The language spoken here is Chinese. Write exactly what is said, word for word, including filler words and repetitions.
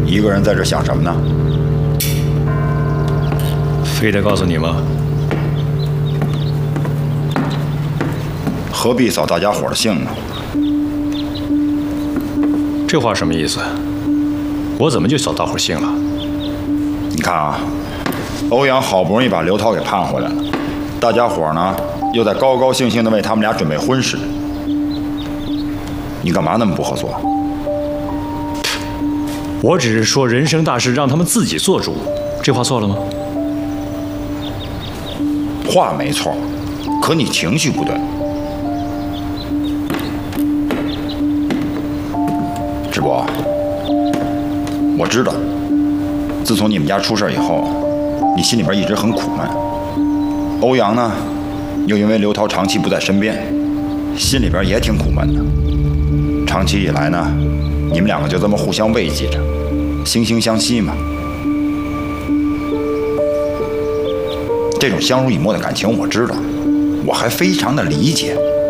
一个人在这想什么呢？ 非得告诉你吗？ 何必扫大家伙的兴呢？ 这话什么意思？我怎么就扫大伙兴了？ 你看啊，欧阳好不容易把刘涛给盼回来了，大家伙呢又在高高兴兴地为他们俩准备婚事，你干嘛那么不合作？ 我只是说人生大事让他们自己做主，这话错了吗？ 话没错，可你情绪不对。直播，我知道，自从你们家出事以后，你心里边一直很苦闷。欧阳呢，又因为刘涛长期不在身边，心里边也挺苦闷的。长期以来呢，你们两个就这么互相慰藉着，惺惺相惜嘛。这种相濡以沫的感情我知道，我还非常的理解。